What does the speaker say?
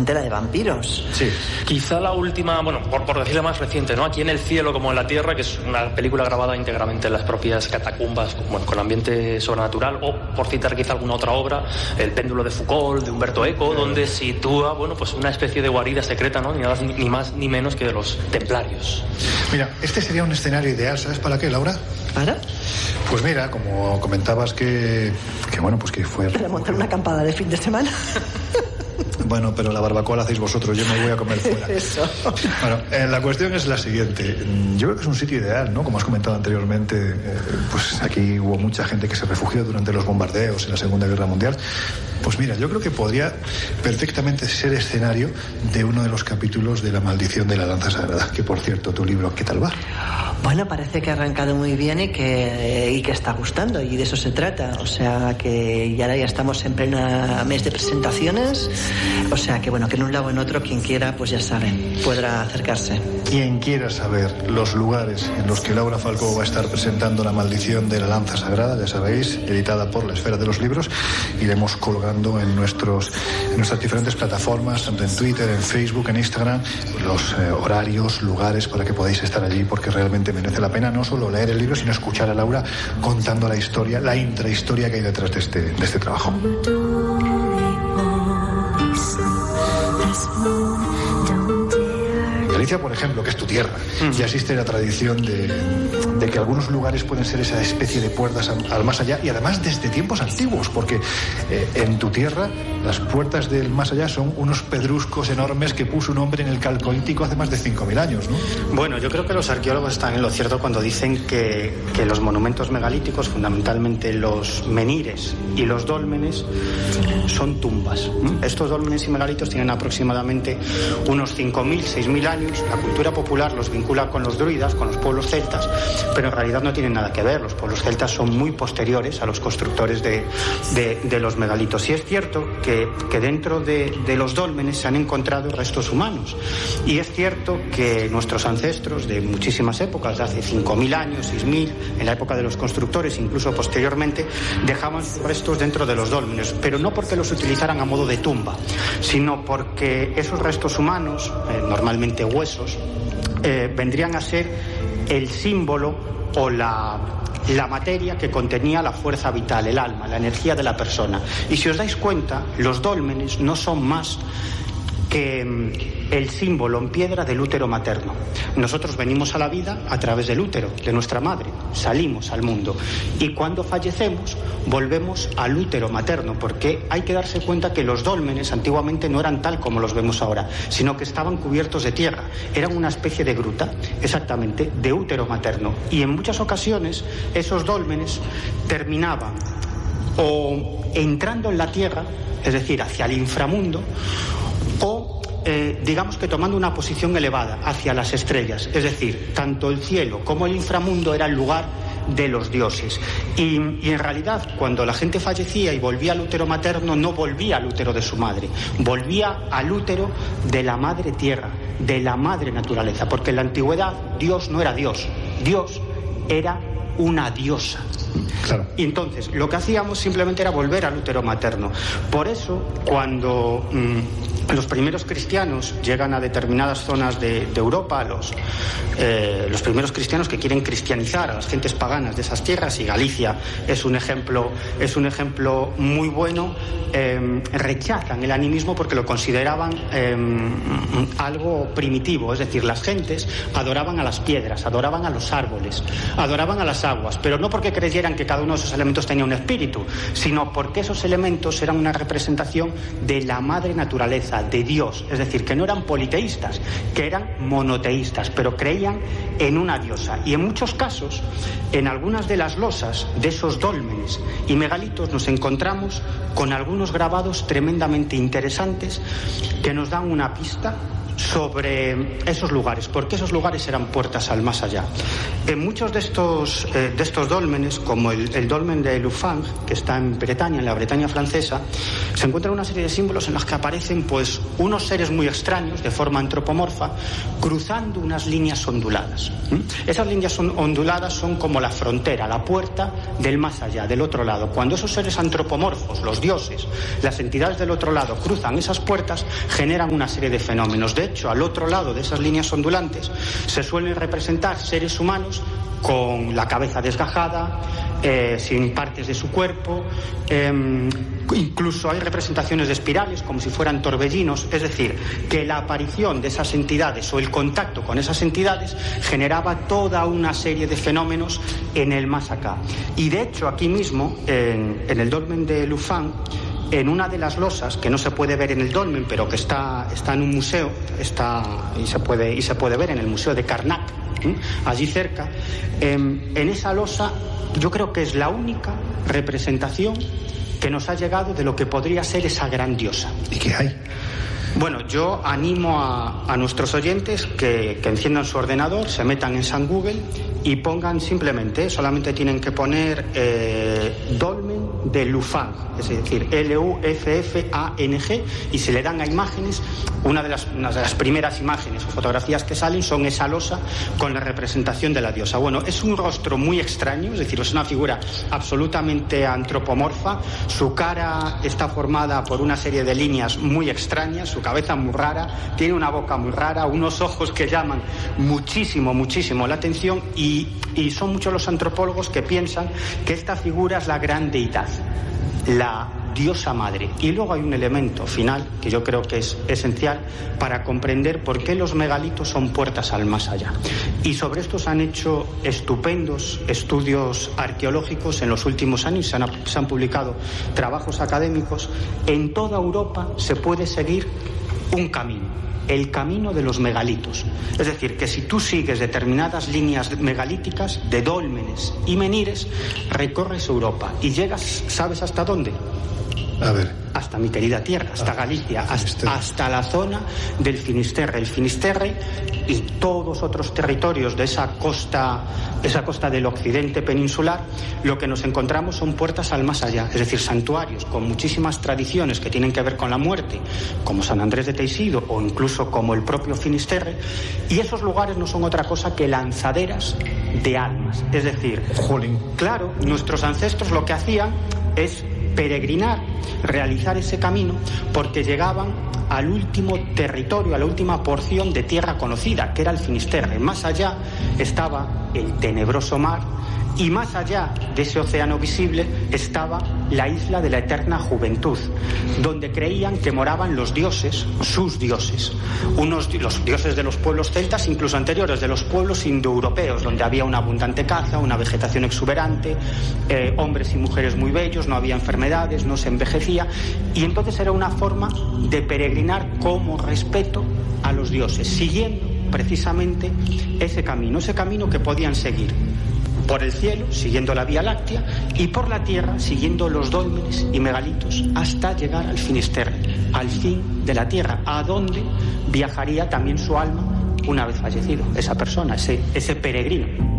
precisamente la de vampiros. Sí. Quizá la última, bueno, por decirlo más reciente, ¿no? Aquí en el cielo como en la tierra, que es una película grabada íntegramente en las propias catacumbas, bueno, con ambiente sobrenatural, o por citar quizá alguna otra obra, El péndulo de Foucault, de Humberto Eco, donde sitúa, bueno, pues una especie de guarida secreta, ¿no? Ni más ni menos que de los templarios. Mira, este sería un escenario ideal, ¿sabes para qué, Laura? ¿Para? Pues mira, como comentabas que bueno, pues que fue... Para montar una acampada de fin de semana. Bueno, pero la barbacoa la hacéis vosotros, yo me voy a comer fuera. Eso. Bueno, la cuestión es la siguiente. Yo creo que es un sitio ideal, ¿no? Como has comentado anteriormente, pues aquí hubo mucha gente que se refugió durante los bombardeos en la Segunda Guerra Mundial. Pues mira, yo creo que podría perfectamente ser escenario de uno de los capítulos de La maldición de la lanza sagrada, que por cierto, tu libro, ¿qué tal va? Bueno, parece que ha arrancado muy bien y que está gustando, y de eso se trata. O sea que ya estamos en plena mes de presentaciones. O sea que bueno, que en un lado o en otro, quien quiera, pues ya sabe, podrá acercarse. Quien quiera saber los lugares en los que Laura Falcó va a estar presentando La maldición de la lanza sagrada, ya sabéis, editada por La Esfera de los Libros, iremos colgando en nuestras diferentes plataformas, tanto en Twitter, en Facebook, en Instagram, los horarios, lugares para que podáis estar allí, porque realmente merece la pena no solo leer el libro, sino escuchar a Laura contando la historia, la intrahistoria que hay detrás de este trabajo. Galicia, por ejemplo, que es tu tierra, ya existe la tradición de que algunos lugares pueden ser esa especie de puertas al más allá, y además desde tiempos antiguos, porque en tu tierra las puertas del más allá son unos pedruscos enormes que puso un hombre en el Calcolítico hace más de 5.000 años, ¿no? Bueno, yo creo que los arqueólogos están en lo cierto cuando dicen que los monumentos megalíticos, fundamentalmente los menires y los dólmenes, son tumbas. Estos dólmenes y megalitos tienen aproximadamente unos 5.000, 6.000 años. La cultura popular los vincula con los druidas, con los pueblos celtas, pero en realidad no tienen nada que ver. Los pueblos celtas son muy posteriores a los constructores de los megalitos. Y es cierto que dentro de los dólmenes se han encontrado restos humanos. Y es cierto que nuestros ancestros de muchísimas épocas, de hace 5.000 años, 6.000, en la época de los constructores, incluso posteriormente, dejaban sus restos dentro de los dólmenes, pero no porque los utilizaran a modo de tumba, sino porque esos restos humanos, normalmente huesos, vendrían a ser el símbolo o la materia que contenía la fuerza vital, el alma, la energía de la persona. Y si os dais cuenta, los dólmenes no son más que el símbolo en piedra del útero materno. Nosotros venimos a la vida a través del útero, de nuestra madre, salimos al mundo, y cuando fallecemos volvemos al útero materno, porque hay que darse cuenta que los dólmenes antiguamente no eran tal como los vemos ahora, sino que estaban cubiertos de tierra, eran una especie de gruta, exactamente, de útero materno, y en muchas ocasiones esos dólmenes terminaban o entrando en la tierra, es decir, hacia el inframundo, o digamos que tomando una posición elevada hacia las estrellas, es decir, tanto el cielo como el inframundo era el lugar de los dioses. Y en realidad, cuando la gente fallecía y volvía al útero materno, no volvía al útero de su madre, volvía al útero de la madre tierra, de la madre naturaleza, porque en la antigüedad Dios no era Dios, Dios era una diosa. Claro. Y entonces lo que hacíamos simplemente era volver al útero materno. Por eso, cuando los primeros cristianos llegan a determinadas zonas de Europa, los primeros cristianos que quieren cristianizar a las gentes paganas de esas tierras, y Galicia es un ejemplo muy bueno, rechazan el animismo porque lo consideraban algo primitivo, es decir, las gentes adoraban a las piedras, adoraban a los árboles, adoraban a las aguas, pero no porque creyeran que cada uno de esos elementos tenía un espíritu, sino porque esos elementos eran una representación de la madre naturaleza, de Dios, es decir, que no eran politeístas, que eran monoteístas, pero creían en una diosa. Y en muchos casos, en algunas de las losas de esos dólmenes y megalitos nos encontramos con algunos grabados tremendamente interesantes que nos dan una pista sobre esos lugares, porque esos lugares eran puertas al más allá. En muchos de estos dólmenes, como el dolmen de Lufang, que está en Bretaña, en la Bretaña francesa, se encuentran una serie de símbolos en los que aparecen pues unos seres muy extraños, de forma antropomorfa, cruzando unas líneas onduladas. Esas líneas onduladas son como la frontera, la puerta del más allá, del otro lado. Cuando esos seres antropomorfos, los dioses, las entidades del otro lado, cruzan esas puertas, generan una serie de fenómenos. De hecho, al otro lado de esas líneas ondulantes se suelen representar seres humanos con la cabeza desgajada, sin partes de su cuerpo, incluso hay representaciones de espirales como si fueran torbellinos, es decir, que la aparición de esas entidades o el contacto con esas entidades generaba toda una serie de fenómenos en el más acá. Y de hecho, aquí mismo, en el dolmen de Lufang, en una de las losas, que no se puede ver en el dolmen, pero que está en un museo, y se puede ver en el Museo de Karnak, allí cerca, en esa losa yo creo que es la única representación que nos ha llegado de lo que podría ser esa gran diosa. ¿Y qué hay? Bueno, yo animo a nuestros oyentes que enciendan su ordenador, se metan en San Google y pongan solamente tienen que poner dolmen de Lufang, es decir, L-U-F-F-A-N-G, y se le dan a imágenes. Una de las primeras imágenes o fotografías que salen son esa losa con la representación de la diosa. Bueno, es un rostro muy extraño, es decir, es una figura absolutamente antropomorfa. Su cara está formada por una serie de líneas muy extrañas, su cabeza muy rara, tiene una boca muy rara, unos ojos que llaman muchísimo la atención, y son muchos los antropólogos que piensan que esta figura es la gran deidad, la diosa madre. Y luego hay un elemento final que yo creo que es esencial para comprender por qué los megalitos son puertas al más allá. Y sobre esto se han hecho estupendos estudios arqueológicos en los últimos años, se han publicado trabajos académicos. En toda Europa se puede seguir un camino, el camino de los megalitos. Es decir, que si tú sigues determinadas líneas megalíticas de dólmenes y menires, recorres Europa y llegas, ¿sabes hasta dónde? A ver. Hasta mi querida tierra, hasta Galicia, hasta la zona del Finisterre. El Finisterre y todos otros territorios de esa costa del occidente peninsular, lo que nos encontramos son puertas al más allá, es decir, santuarios con muchísimas tradiciones que tienen que ver con la muerte, como San Andrés de Teixido o incluso como el propio Finisterre, y esos lugares no son otra cosa que lanzaderas de almas. Es decir, claro, nuestros ancestros lo que hacían es peregrinar, realizar ese camino, porque llegaban al último territorio, a la última porción de tierra conocida, que era el Finisterre. Más allá estaba el tenebroso mar, y más allá de ese océano visible estaba la isla de la eterna juventud, donde creían que moraban los dioses, sus dioses, los dioses de los pueblos celtas, incluso anteriores, de los pueblos indoeuropeos, donde había una abundante caza, una vegetación exuberante, hombres y mujeres muy bellos, no había enfermedades, no se envejecía, y entonces era una forma de peregrinar como respeto a los dioses, siguiendo precisamente ese camino que podían seguir por el cielo, siguiendo la Vía Láctea, y por la tierra, siguiendo los dólmenes y megalitos, hasta llegar al Finisterre, al fin de la tierra, a donde viajaría también su alma una vez fallecido esa persona, ese peregrino.